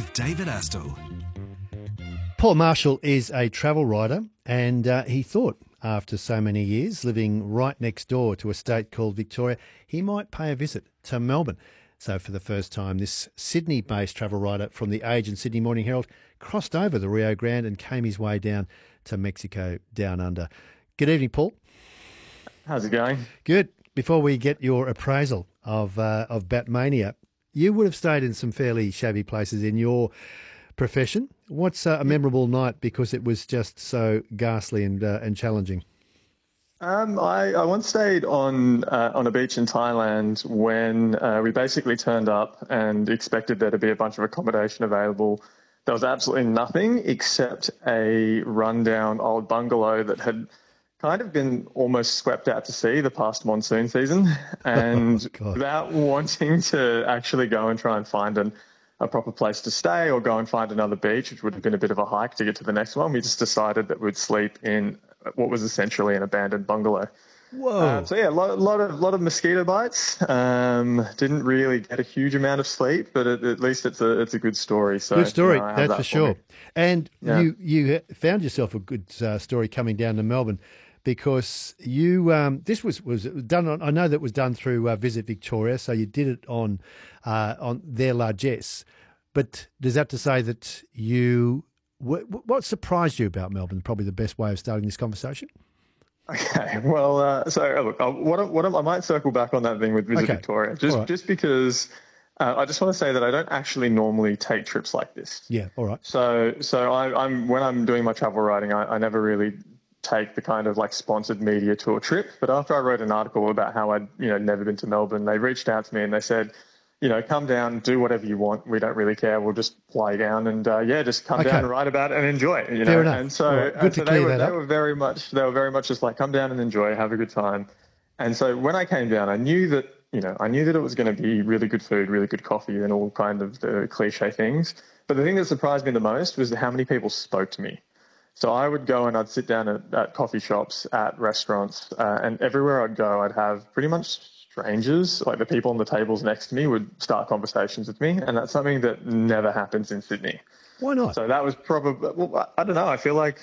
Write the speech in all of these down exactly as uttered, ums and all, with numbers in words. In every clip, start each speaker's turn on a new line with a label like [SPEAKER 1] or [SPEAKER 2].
[SPEAKER 1] with David Astle.
[SPEAKER 2] Paul Marshall is a travel writer, and uh, he thought after so many years living right next door to a state called Victoria, he might pay a visit to Melbourne. So for the first time, this Sydney-based travel writer from The Age and Sydney Morning Herald crossed over the Rio Grande and came his way down to Mexico down under. Good evening, Paul.
[SPEAKER 3] How's it going?
[SPEAKER 2] Good. Before we get your appraisal of uh, of Batmania, you would have stayed in some fairly shabby places in your profession. What's uh, a memorable night because it was just so ghastly and uh, and challenging?
[SPEAKER 3] Um, I, I once stayed on uh, on a beach in Thailand when uh, we basically turned up and expected there to be a bunch of accommodation available. There was absolutely nothing except a rundown old bungalow that had kind of been almost swept out to sea the past monsoon season. And
[SPEAKER 2] Oh,
[SPEAKER 3] without wanting to actually go and try and find an a proper place to stay or go and find another beach, which would have been a bit of a hike to get to the next one, we just decided that we'd sleep in what was essentially an abandoned bungalow.
[SPEAKER 2] Whoa.
[SPEAKER 3] Um, so yeah, a lot, lot of lot of mosquito bites. Um, didn't really get a huge amount of sleep, but at, at least it's a it's a good story. So
[SPEAKER 2] Good story,
[SPEAKER 3] you know, I have
[SPEAKER 2] that's
[SPEAKER 3] that
[SPEAKER 2] for
[SPEAKER 3] for
[SPEAKER 2] sure.
[SPEAKER 3] me.
[SPEAKER 2] And
[SPEAKER 3] Yeah.
[SPEAKER 2] you you found yourself a good uh, story coming down to Melbourne because you um, this was was done on. I know that was done through uh, Visit Victoria, so you did it on uh, on their largesse. But does that to say that you what, what surprised you about Melbourne? Probably the best way of starting this conversation.
[SPEAKER 3] Okay, well, uh, so uh, look, I'll, what, I- what I I might circle back on that thing with Visit
[SPEAKER 2] Okay.
[SPEAKER 3] Victoria, just
[SPEAKER 2] All right.
[SPEAKER 3] just because uh, I just want to say that I don't actually normally take trips like this.
[SPEAKER 2] Yeah. All right.
[SPEAKER 3] So, so I, I'm when I'm doing my travel writing, I, I never really take the kind of like sponsored media tour trip. But after I wrote an article about how I'd you know never been to Melbourne, they reached out to me and they said, you know, come down, do whatever you want. We don't really care. We'll just fly down and uh, yeah, just come
[SPEAKER 2] Okay.
[SPEAKER 3] down and write about it and enjoy it. You know,
[SPEAKER 2] Fair enough.
[SPEAKER 3] and so,
[SPEAKER 2] All right. Good
[SPEAKER 3] and
[SPEAKER 2] to
[SPEAKER 3] so they
[SPEAKER 2] clear
[SPEAKER 3] were
[SPEAKER 2] that
[SPEAKER 3] they
[SPEAKER 2] up.
[SPEAKER 3] were very much they were very much just like come down and enjoy, have a good time. And so when I came down, I knew that you know I knew that it was going to be really good food, really good coffee, and all kind of the cliche things. But the thing that surprised me the most was how many people spoke to me. So I would go and I'd sit down at, at coffee shops, at restaurants, uh, and everywhere I'd go, I'd have pretty much strangers, like the people on the tables next to me, would start conversations with me, and that's something that never happens in Sydney.
[SPEAKER 2] Why not?
[SPEAKER 3] So that was probably, well, I don't know. I feel like,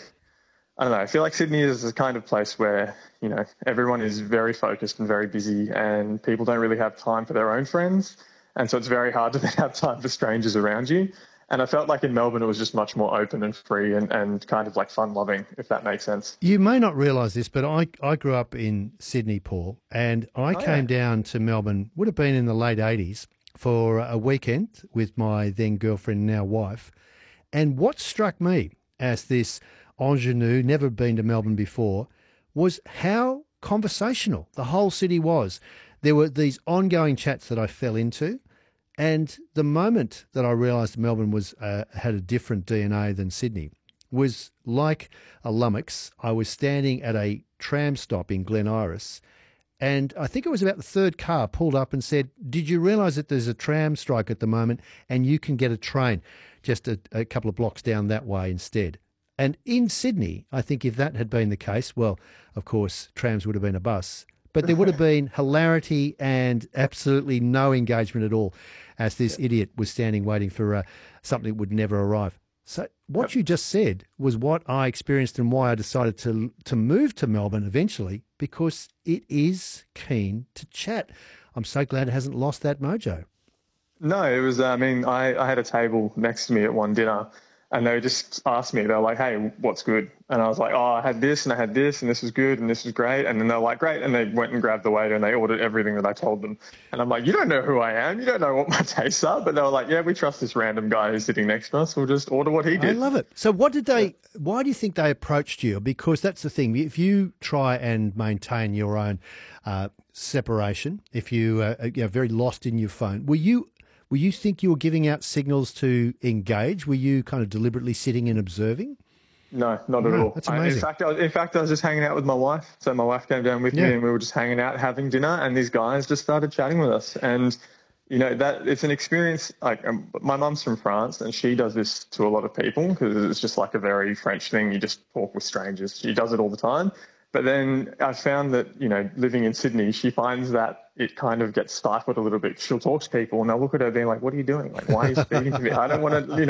[SPEAKER 3] I don't know. I feel like Sydney is the kind of place where, you know, everyone is very focused and very busy and people don't really have time for their own friends. And so it's very hard to then have time for strangers around you. And I felt like in Melbourne, it was just much more open and free and, and kind of like fun loving, if that makes sense.
[SPEAKER 2] You may not realise this, but I, I grew up in Sydney, Paul, and I
[SPEAKER 3] Oh,
[SPEAKER 2] came
[SPEAKER 3] yeah.
[SPEAKER 2] down to Melbourne, would have been in the late eighties, for a weekend with my then girlfriend, now wife. And what struck me as this ingenue, never been to Melbourne before, was how conversational the whole city was. There were these ongoing chats that I fell into. And the moment that I realised Melbourne was uh, had a different D N A than Sydney was like a lummox. I was standing at a tram stop in Glen Iris, and I think it was about the third car pulled up and said, "Did you realise that there's a tram strike at the moment and you can get a train just a, a couple of blocks down that way instead?" And in Sydney, I think if that had been the case, well, of course, trams would have been a bus. But there would have been hilarity and absolutely no engagement at all as this idiot was standing waiting for uh, something that would never arrive. So what you just said was what I experienced and why I decided to to move to Melbourne eventually, because it is keen to chat. I'm so glad it hasn't lost that mojo.
[SPEAKER 3] No, it was, I mean, I, I had a table next to me at one dinner and they just asked me, they were like, hey, what's good? And I was like, oh, I had this and I had this and this was good and this was great. And then they're like, great. And they went and grabbed the waiter and they ordered everything that I told them. And I'm like, you don't know who I am. You don't know what my tastes are. But they were like, yeah, we trust this random guy who's sitting next to us. We'll just order what he
[SPEAKER 2] I
[SPEAKER 3] did.
[SPEAKER 2] love it. So what did they, why do you think they approached you? Because that's the thing. If you try and maintain your own uh, separation, if you uh, are you know, very lost in your phone, were you, were you think you were giving out signals to engage? Were you kind of deliberately sitting and observing?
[SPEAKER 3] No, not at
[SPEAKER 2] No,
[SPEAKER 3] all.
[SPEAKER 2] that's
[SPEAKER 3] I-
[SPEAKER 2] amazing.
[SPEAKER 3] in fact, I was, in fact, I was just hanging out with my wife. So my wife came down with
[SPEAKER 2] Yeah.
[SPEAKER 3] me, and we were just hanging out, having dinner, and these guys just started chatting with us. And you know that it's an experience. Like um, my mum's from France, and she does this to a lot of people because it's just like a very French thing. You just talk with strangers. She does it all the time. But then I found that, you know, living in Sydney, she finds that it kind of gets stifled a little bit. She'll talk to people and they'll look at her being like, what are you doing? Like, why are you speaking to me? I don't want to, you know.